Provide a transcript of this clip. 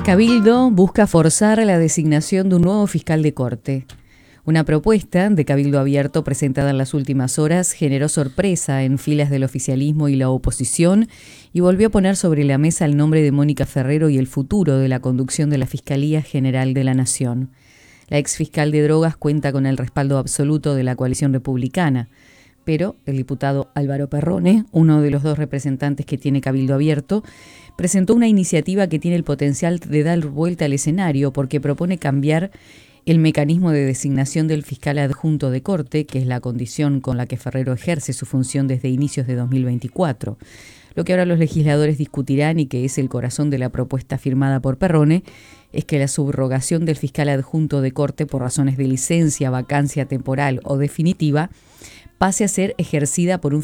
Cabildo busca forzar la designación de un nuevo fiscal de corte. Una propuesta de Cabildo Abierto presentada en las últimas horas generó sorpresa en filas del oficialismo y la oposición y volvió a poner sobre la mesa el nombre de Mónica Ferrero y el futuro de la conducción de la Fiscalía General de la Nación. La exfiscal de drogas cuenta con el respaldo absoluto de la coalición republicana, pero el diputado Álvaro Perrone, uno de los dos representantes que tiene Cabildo Abierto, presentó una iniciativa que tiene el potencial de dar vuelta al escenario porque propone cambiar el mecanismo de designación del fiscal adjunto de corte, que es la condición con la que Ferrero ejerce su función desde inicios de 2024. Lo que ahora los legisladores discutirán y que es el corazón de la propuesta firmada por Perrone es que la subrogación del fiscal adjunto de corte por razones de licencia, vacancia temporal o definitiva pase a ser ejercida por un